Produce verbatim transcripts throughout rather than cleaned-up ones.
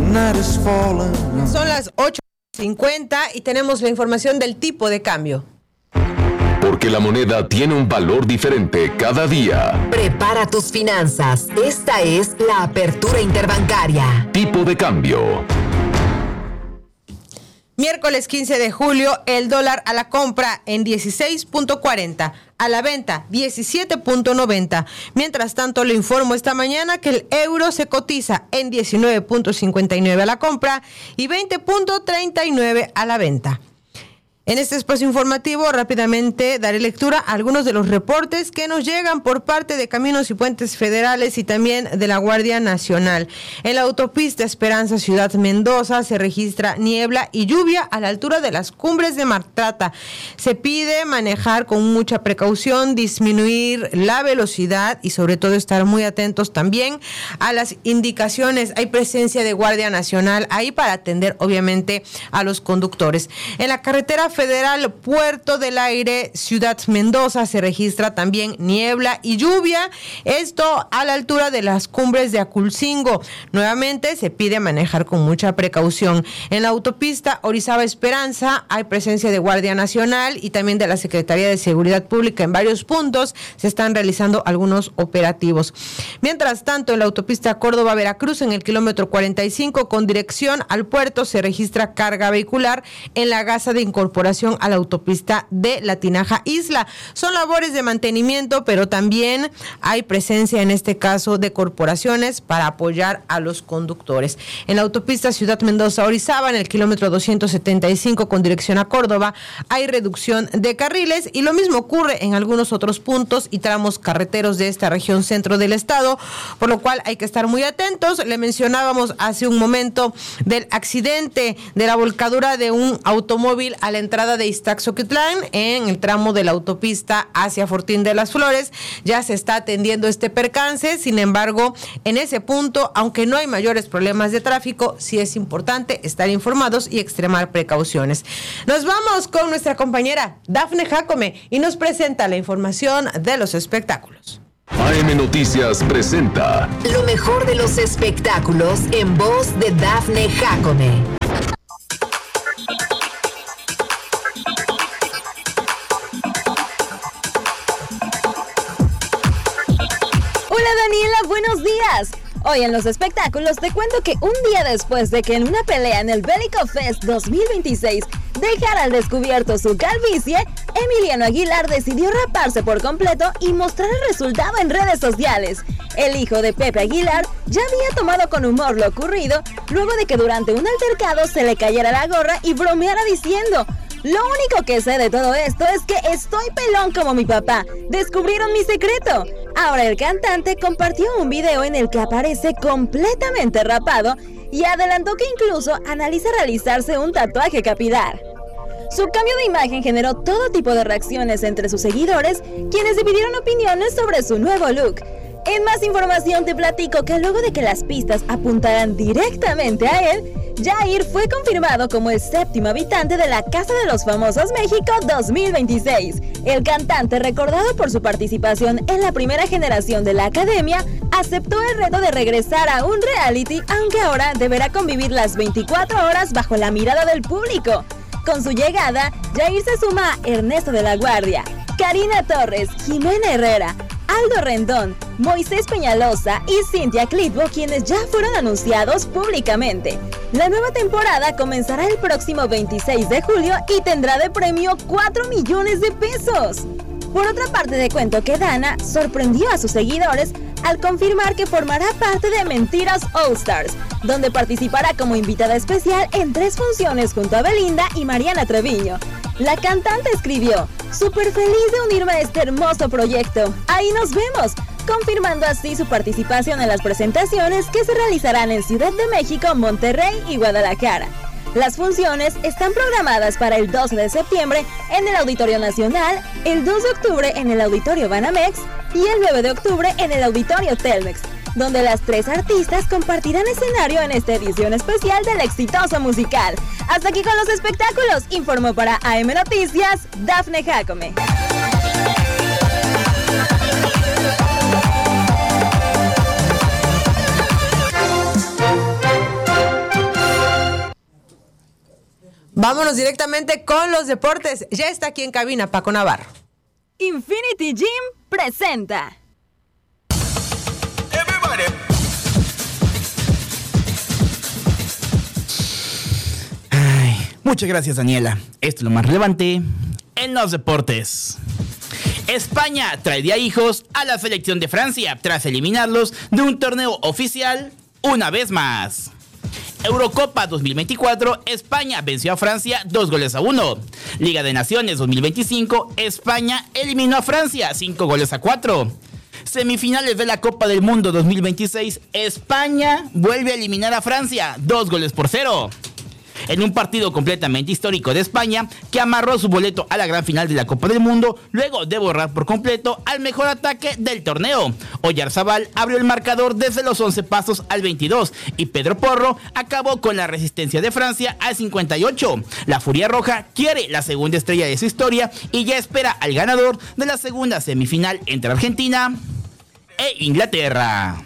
Son las ocho cincuenta y tenemos la información del tipo de cambio. Porque la moneda tiene un valor diferente cada día. Prepara tus finanzas. Esta es la apertura interbancaria. Tipo de cambio. Miércoles quince de julio, el dólar a la compra en dieciséis punto cuarenta, a la venta diecisiete punto noventa. Mientras tanto, le informo esta mañana que el euro se cotiza en diecinueve punto cincuenta y nueve a la compra y veinte punto treinta y nueve a la venta. En este espacio informativo rápidamente daré lectura a algunos de los reportes que nos llegan por parte de Caminos y Puentes Federales y también de la Guardia Nacional. En la autopista Esperanza Ciudad Mendoza se registra niebla y lluvia a la altura de las cumbres de Martrata. Se pide manejar con mucha precaución, disminuir la velocidad y sobre todo estar muy atentos también a las indicaciones. Hay presencia de Guardia Nacional ahí para atender obviamente a los conductores. En la carretera Federal Puerto del Aire, Ciudad Mendoza, se registra también niebla y lluvia, esto a la altura de las cumbres de Aculcingo. Nuevamente se pide manejar con mucha precaución. En la autopista Orizaba Esperanza hay presencia de Guardia Nacional y también de la Secretaría de Seguridad Pública. En varios puntos se están realizando algunos operativos. Mientras tanto, en la autopista Córdoba-Veracruz, en el kilómetro cuarenta y cinco con dirección al puerto, se registra carga vehicular en la gasa de incorporación a la autopista de La Tinaja Isla. Son labores de mantenimiento, pero también hay presencia en este caso de corporaciones para apoyar a los conductores. En la autopista Ciudad Mendoza-Orizaba, en el kilómetro doscientos setenta y cinco con dirección a Córdoba, hay reducción de carriles y lo mismo ocurre en algunos otros puntos y tramos carreteros de esta región centro del estado, por lo cual hay que estar muy atentos. Le mencionábamos hace un momento del accidente de la volcadura de un automóvil a la entrada de Iztaxoquitlán en el tramo de la autopista hacia Fortín de las Flores. Ya se está atendiendo este percance, sin embargo, en ese punto, aunque no hay mayores problemas de tráfico, sí es importante estar informados y extremar precauciones. Nos vamos con nuestra compañera Dafne Jacome y nos presenta la información de los espectáculos. A M Noticias presenta lo mejor de los espectáculos en voz de Dafne Jacome. Hola Daniela, buenos días. Hoy en los espectáculos te cuento que un día después de que en una pelea en el Bellico Fest dos mil veintiséis dejara al descubierto su calvicie, Emiliano Aguilar decidió raparse por completo y mostrar el resultado en redes sociales. El hijo de Pepe Aguilar ya había tomado con humor lo ocurrido luego de que durante un altercado se le cayera la gorra y bromeara diciendo: "Lo único que sé de todo esto es que estoy pelón como mi papá. Descubrieron mi secreto". Ahora el cantante compartió un video en el que aparece completamente rapado y adelantó que incluso analiza realizarse un tatuaje capilar. Su cambio de imagen generó todo tipo de reacciones entre sus seguidores, quienes dividieron opiniones sobre su nuevo look. En más información te platico que luego de que las pistas apuntaran directamente a él, Jair fue confirmado como el séptimo habitante de la Casa de los Famosos México dos mil veintiséis. El cantante, recordado por su participación en la primera generación de la academia, aceptó el reto de regresar a un reality, aunque ahora deberá convivir las veinticuatro horas bajo la mirada del público. Con su llegada, Jair se suma a Ernesto de la Guardia, Karina Torres, Jimena Herrera, Aldo Rendón, Moisés Peñalosa y Cintia Clitbo, quienes ya fueron anunciados públicamente. La nueva temporada comenzará el próximo veintiséis de julio y tendrá de premio cuatro millones de pesos. Por otra parte, te cuento que Dana sorprendió a sus seguidores al confirmar que formará parte de Mentiras All Stars, donde participará como invitada especial en tres funciones junto a Belinda y Mariana Treviño. La cantante escribió: "Súper feliz de unirme a este hermoso proyecto. Ahí nos vemos", confirmando así su participación en las presentaciones que se realizarán en Ciudad de México, Monterrey y Guadalajara. Las funciones están programadas para el doce de septiembre en el Auditorio Nacional, el dos de octubre en el Auditorio Banamex y el nueve de octubre en el Auditorio Telmex, donde las tres artistas compartirán escenario en esta edición especial del exitoso musical. Hasta aquí con los espectáculos, informó para A M Noticias, Dafne Jacome. Vámonos directamente con los deportes. Ya está aquí en cabina Paco Navarro. Infinity Gym presenta. Ay, muchas gracias, Daniela. Esto es lo más relevante en los deportes. España traería hijos a la selección de Francia tras eliminarlos de un torneo oficial una vez más. Eurocopa dos mil veinticuatro, España venció a Francia dos goles a uno. Liga de Naciones dos mil veinticinco, España eliminó a Francia cinco goles a cuatro. Semifinales de la Copa del Mundo dos mil veintiséis, España vuelve a eliminar a Francia dos goles por cero. En un partido completamente histórico de España, que amarró su boleto a la gran final de la Copa del Mundo, luego de borrar por completo al mejor ataque del torneo. Oyarzabal abrió el marcador desde los once pasos al veintidós y Pedro Porro acabó con la resistencia de Francia al cincuenta y ocho. La Furia Roja quiere la segunda estrella de su historia y ya espera al ganador de la segunda semifinal entre Argentina e Inglaterra.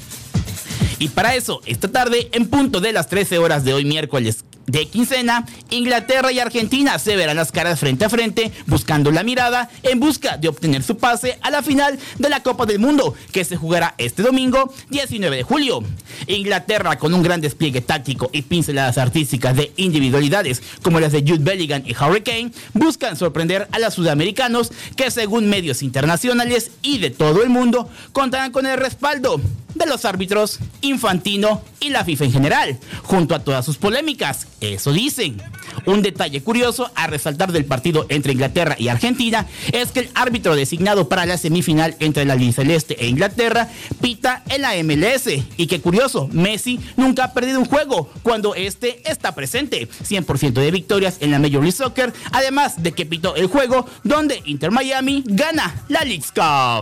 Y para eso, esta tarde, en punto de las trece horas de hoy miércoles de quincena, Inglaterra y Argentina se verán las caras frente a frente, buscando la mirada en busca de obtener su pase a la final de la Copa del Mundo, que se jugará este domingo, diecinueve de julio. Inglaterra, con un gran despliegue táctico y pinceladas artísticas de individualidades como las de Jude Bellingham y Harry Kane, buscan sorprender a los sudamericanos que, según medios internacionales y de todo el mundo, contarán con el respaldo de los árbitros, Infantino y la FIFA en general, junto a todas sus polémicas. Eso dicen. Un detalle curioso a resaltar del partido entre Inglaterra y Argentina es que el árbitro designado para la semifinal entre la albiceleste e Inglaterra pita en la M L S. Y qué curioso, Messi nunca ha perdido un juego cuando este está presente. cien por ciento de victorias en la Major League Soccer, además de que pitó el juego donde Inter Miami gana la Leagues Cup.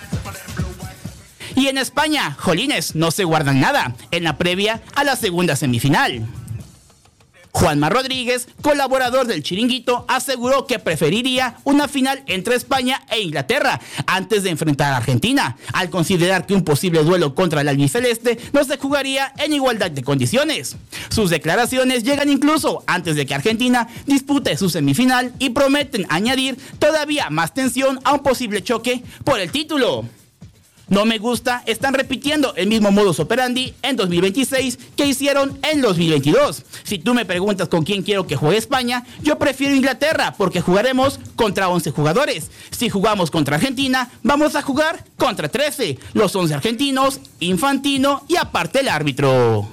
Y en España, jolines, no se guardan nada en la previa a la segunda semifinal. Juanma Rodríguez, colaborador del Chiringuito, aseguró que preferiría una final entre España e Inglaterra antes de enfrentar a Argentina, al considerar que un posible duelo contra el albiceleste no se jugaría en igualdad de condiciones. Sus declaraciones llegan incluso antes de que Argentina dispute su semifinal y prometen añadir todavía más tensión a un posible choque por el título. No me gusta, están repitiendo el mismo modus operandi en dos mil veintiséis que hicieron en dos mil veintidós. Si tú me preguntas con quién quiero que juegue España, yo prefiero Inglaterra porque jugaremos contra once jugadores. Si jugamos contra Argentina, vamos a jugar contra trece. Los once argentinos, Infantino y aparte el árbitro.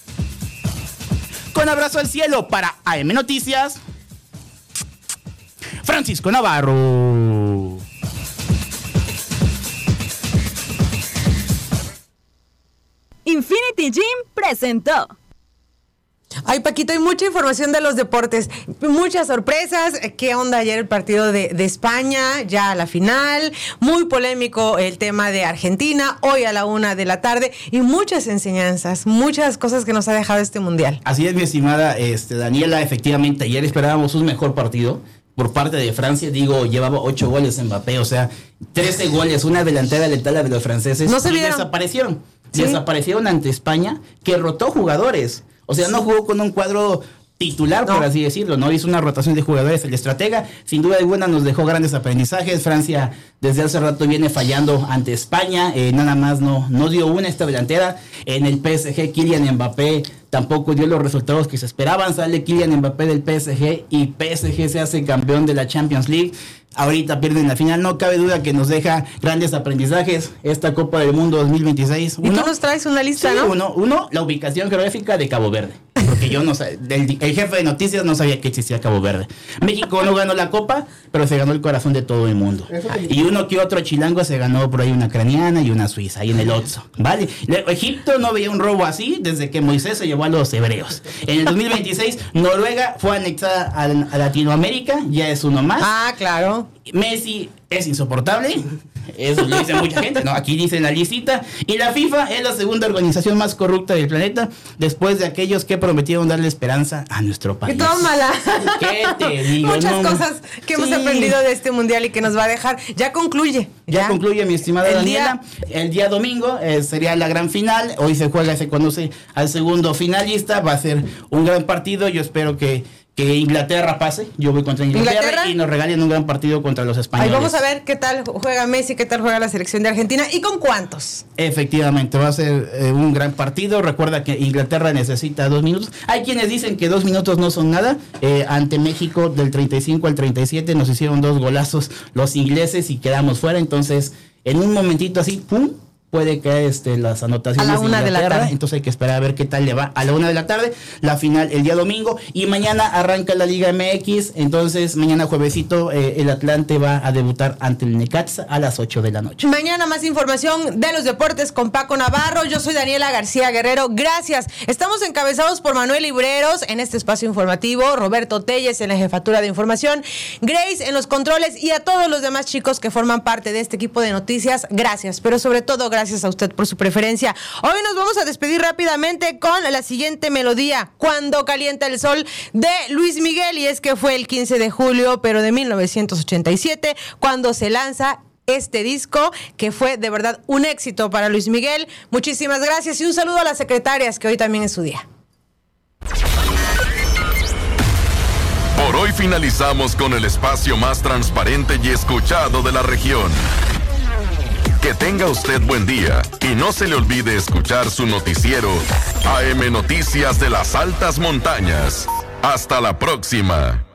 Con abrazo al cielo para A M Noticias, Francisco Navarro. Infinity Gym presentó. Ay, Paquito, hay mucha información de los deportes, muchas sorpresas. ¿Qué onda ayer el partido de, de España? Ya a la final, muy polémico el tema de Argentina, hoy a la una de la tarde, y muchas enseñanzas, muchas cosas que nos ha dejado este mundial. Así es, mi estimada este, Daniela, efectivamente, ayer esperábamos un mejor partido por parte de Francia. Digo, llevaba ocho goles en Mbappé, o sea, trece goles, una delantera letal de los franceses, no se y vieron. desaparecieron. ¿Sí? Desaparecieron ante España, que rotó jugadores. O sea, sí. No jugó con un cuadro titular, no. por así decirlo, ¿no? Hizo una rotación de jugadores. El estratega, sin duda alguna, nos dejó grandes aprendizajes. Francia, desde hace rato, viene fallando ante España. Eh, nada más no, no dio una esta delantera. En el P S G, Kylian Mbappé tampoco dio los resultados que se esperaban. Sale Kylian Mbappé del P S G y P S G se hace campeón de la Champions League. Ahorita pierden la final, no cabe duda que nos deja grandes aprendizajes esta Copa del Mundo dos mil veintiséis. Uno, y tú nos traes una lista, sí, ¿no? Uno, uno, la ubicación geográfica de Cabo Verde, porque yo no sé, el, el jefe de noticias no sabía que existía Cabo Verde. México no ganó la Copa, pero se ganó el corazón de todo el mundo. Y uno que otro chilango se ganó por ahí una ucraniana y una suiza, ahí en el Otso, ¿vale? Egipto no veía un robo así desde que Moisés se llevó a los hebreos. En el dos mil veintiséis, Noruega fue anexada a, a Latinoamérica, ya es uno más. Ah, claro. Messi es insoportable, eso lo dice mucha gente, no, aquí dice la listita. Y la FIFA es la segunda organización más corrupta del planeta, después de aquellos que prometieron darle esperanza a nuestro país. ¡Qué tómala! ¿Qué te digo? Muchas no, cosas que sí. hemos aprendido de este mundial y que nos va a dejar. Ya concluye. Ya, ya concluye, mi estimada el Daniela. Día... El día domingo eh, sería la gran final. Hoy se juega, se conoce al segundo finalista. Va a ser un gran partido. Yo espero que que Inglaterra pase, yo voy contra Inglaterra, Inglaterra, y nos regalen un gran partido contra los españoles. Ahí vamos a ver qué tal juega Messi, qué tal juega la selección de Argentina y con cuántos. Efectivamente, va a ser eh, un gran partido. Recuerda que Inglaterra necesita dos minutos. Hay quienes dicen que dos minutos no son nada. Eh, ante México del treinta y cinco al treinta y siete nos hicieron dos golazos los ingleses y quedamos fuera. Entonces, en un momentito así, ¡pum!, puede caer este, las anotaciones a la una de Inglaterra, de la tarde. Entonces hay que esperar a ver qué tal le va a la una de la tarde, la final el día domingo, y mañana arranca la Liga M X, entonces mañana juevesito eh, el Atlante va a debutar ante el Necaxa a las ocho de la noche. Mañana más información de los deportes con Paco Navarro. Yo soy Daniela García Guerrero, gracias. Estamos encabezados por Manuel Libreros en este espacio informativo, Roberto Telles en la jefatura de información, Grace en los controles y a todos los demás chicos que forman parte de este equipo de noticias, gracias, pero sobre todo gracias Gracias a usted por su preferencia. Hoy nos vamos a despedir rápidamente con la siguiente melodía, Cuando calienta el sol, de Luis Miguel, y es que fue el quince de julio, pero de mil novecientos ochenta y siete, cuando se lanza este disco, que fue de verdad un éxito para Luis Miguel. Muchísimas gracias y un saludo a las secretarias, que hoy también es su día. Por hoy finalizamos con el espacio más transparente y escuchado de la región. Que tenga usted buen día y no se le olvide escuchar su noticiero A M Noticias de las Altas Montañas. Hasta la próxima.